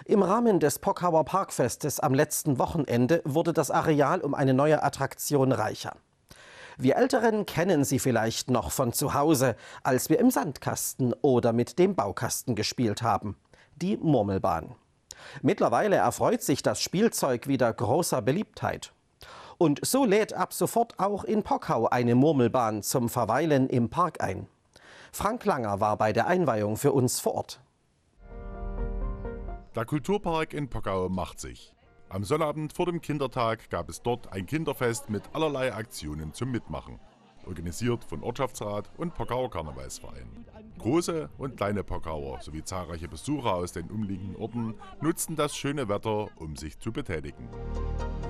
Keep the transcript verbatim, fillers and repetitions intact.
Im Rahmen des Pockauer Parkfestes am letzten Wochenende wurde das Areal um eine neue Attraktion reicher. Wir Älteren kennen sie vielleicht noch von zu Hause, als wir im Sandkasten oder mit dem Baukasten gespielt haben. Die Murmelbahn. Mittlerweile erfreut sich das Spielzeug wieder großer Beliebtheit. Und so lädt ab sofort auch in Pockau eine Murmelbahn zum Verweilen im Park ein. Frank Langer war bei der Einweihung für uns vor Ort. Der Kulturpark in Pockau macht sich. Am Sonnabend vor dem Kindertag gab es dort ein Kinderfest mit allerlei Aktionen zum Mitmachen. Organisiert von Ortschaftsrat und Pockauer Karnevalsverein. Große und kleine Pockauer sowie zahlreiche Besucher aus den umliegenden Orten nutzten das schöne Wetter, um sich zu betätigen.